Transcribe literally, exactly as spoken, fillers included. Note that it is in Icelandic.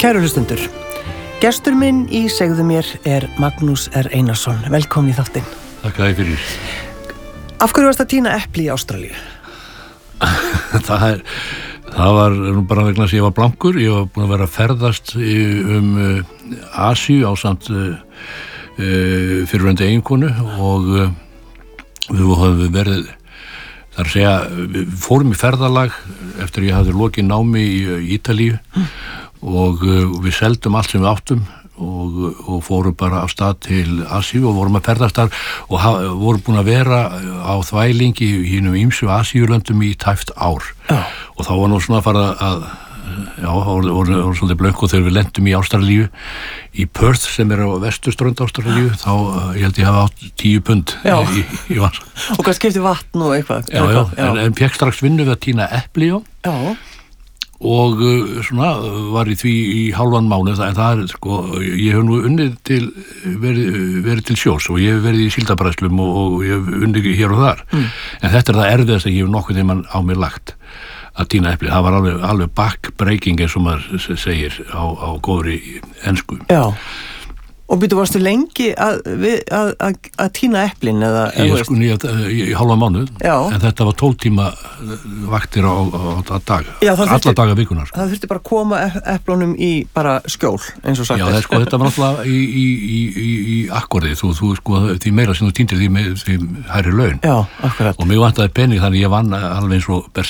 Kæru hlustundur, gestur minn í Segðu mér er Magnús R. Einarsson. Velkomin í þáttinn. Þakka þér fyrir. Af hverju varst að tína epli í Ástralíu? það, er, það var nú bara vegna þess að ég var blankur. Ég var búin að vera að ferðast um uh, Asíu ásamt uh, uh, fyrirverandi eiginkonu og uh, við höfum verið, þar að segja, við fórum í ferðalag eftir að ég hafði lokið námi í uh, Ítalíu mm. og uh, við seldum allt sem við áttum og, og fórum bara af stað til Asíu og vorum að ferðast þar og haf, vorum búin að vera á þvælingi í hínum ýmsu Asíulöndum í tæft ár oh. og þá var nú svona að fara að já, voru, voru, voru svolítið blönk og þegar við lentum í Ástralíu í Perth sem er á vesturströnd Ástralíu þá ég held ég hafa átt tíu pund í, í vans. Og hvað skipti vatn og eitthvað? Já, já, já. En, en fekk strax vinnu við að tína epli og já. og svona var í því í hálfan mánuð en það er sko, ég hef nú unnið til verið, verið til sjós og ég hef verið í síldabræðslum og, og ég hef unnið hér og þar mm. en þetta er það erfiðast að ég hef nokkuð þegar mann á mér lagt að tína epli, það var alveg, alveg backbreaking eins og maður segir á, á góðri ensku. Já. Og býtu, varstu lengi að, að, að, að tína eplin eða? Ég sko nýja í halva mánuð, já. En þetta var tólf tíma vaktir á, á, á dag, já, alla þurfti, daga vikunar. Sko. Það þurfti bara að koma eplunum í bara skjól, eins og sagt. Já, það, sko, þetta var náttúrulega í, í, í, í, í akkordið, þú, þú sko, því meira sem þú tíndir því, með, því hærri laun. Já, akkurat. Og mig vantaði pening þannig ég vann alveg eins og berserk.